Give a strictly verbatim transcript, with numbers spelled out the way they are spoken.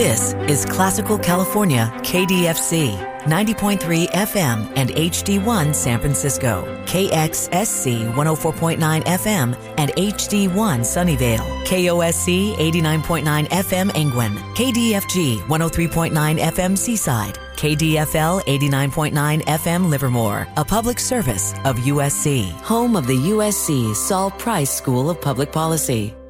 This is Classical California, K D F C, ninety point three F M and H D one San Francisco, K X S C one oh four point nine F M and H D one Sunnyvale, K O S C eighty-nine point nine F M Angwin, K D F G one oh three point nine F M Seaside, K D F L eighty-nine point nine F M Livermore, a public service of U S C, home of the U S C Saul Price School of Public Policy.